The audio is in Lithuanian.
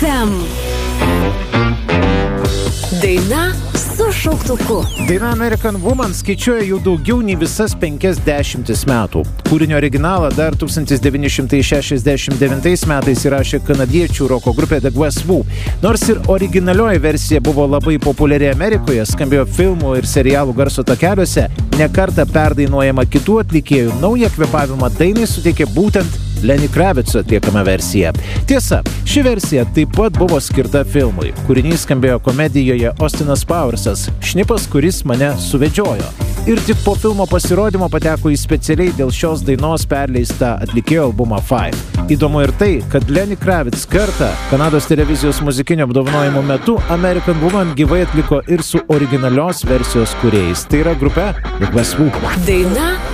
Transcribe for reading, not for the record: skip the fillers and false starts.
FM. Daina su šauktuku. Daina American Woman skaičiuoja jau daugiau nei visas 50 metų. Kūrinio originalą dar 1969 metais įrašė kanadiečių roko grupė The West Woo. Nors ir originalioji versija buvo labai populiari Amerikoje, skambėjo filmų ir serialų garso takeliuose, ne kartą perdainuojama kitų atlikėjų, naują kvėpavimą dainai suteikė būtent Lenny Kravitzo atliekama versija. Tiesa, ši versija taip pat buvo skirta filmui. Kūrinys skambėjo komedijoje Austinas Powersas, šnipas, kuris mane suvedžiojo. Ir tik po filmo pasirodymo pateko į specialiai dėl šios dainos perleistą atlikėjo albumą Five. Įdomu ir tai, kad Lenny Kravitz kartą Kanados televizijos muzikinio apdovanojimo metu American Woman gyvai atliko ir su originalios versijos kūrėjais. Tai yra grupė The West Woo. Daina